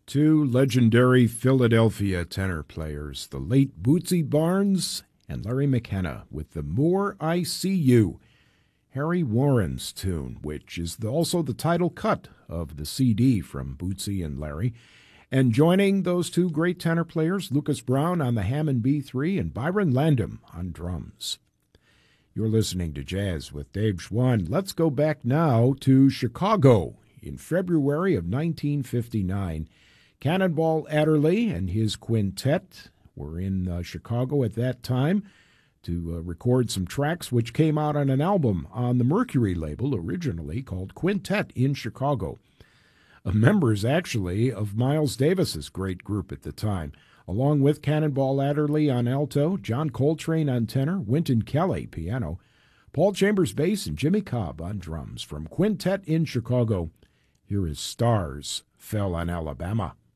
Two legendary Philadelphia tenor players, the late Bootsy Barnes and Larry McKenna, with The More I See You, Harry Warren's tune, which is also the title cut of the CD from Bootsy and Larry. And joining those two great tenor players, Lucas Brown on the Hammond B3 and Byron Landum on drums. You're listening to Jazz with Dave Schwann. Let's go back now to Chicago in February of 1959. Cannonball Adderley and his quintet were in Chicago at that time to record some tracks which came out on an album on the Mercury label originally called Quintet in Chicago. Members, actually, of Miles Davis's great group at the time, along with Cannonball Adderley on alto, John Coltrane on tenor, Wynton Kelly piano, Paul Chambers bass, and Jimmy Cobb on drums. From Quintet in Chicago, here is Stars Fell on Alabama.